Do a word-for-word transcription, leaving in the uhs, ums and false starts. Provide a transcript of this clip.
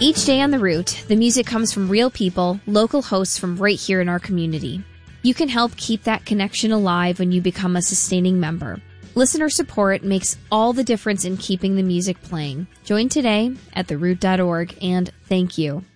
Each day on The Root, the music comes from real people, local hosts from right here in our community. You can help keep that connection alive when you become a sustaining member. Listener support makes all the difference in keeping the music playing. Join today at the root dot org, and thank you.